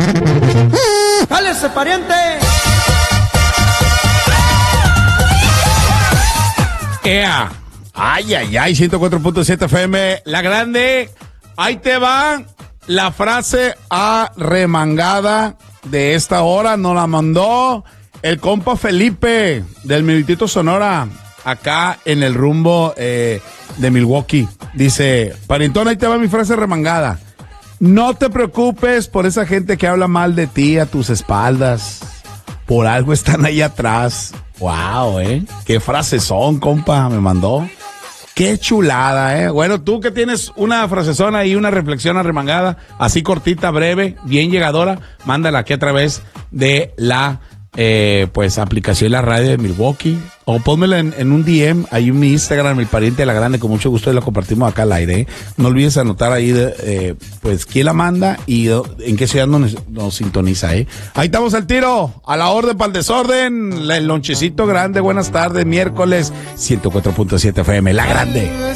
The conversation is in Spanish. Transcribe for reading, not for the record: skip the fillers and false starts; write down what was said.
¡Jálese, pariente! ¡Ea! Ay, 104.7 FM, La Grande. Ahí te va la frase arremangada de esta hora. Nos la mandó el compa Felipe del Minutito Sonora, acá en el rumbo de Milwaukee. Dice, parientón, ahí te va mi frase remangada. No te preocupes por esa gente que habla mal de ti a tus espaldas. Por algo están ahí atrás. Wow, qué frases son, compa, me mandó. Qué chulada, Bueno, tú que tienes una frasezona y una reflexión arremangada, así cortita, breve, bien llegadora, mándala aquí a través de la aplicación de la radio de Milwaukee, o pónmela en un DM, ahí en mi Instagram, el pariente de La Grande, con mucho gusto, y la compartimos acá al aire, No olvides anotar ahí, quién la manda y en qué ciudad nos sintoniza, Ahí estamos al tiro, a la orden para el desorden, el lonchecito grande, buenas tardes, miércoles, 104.7 FM, La Grande.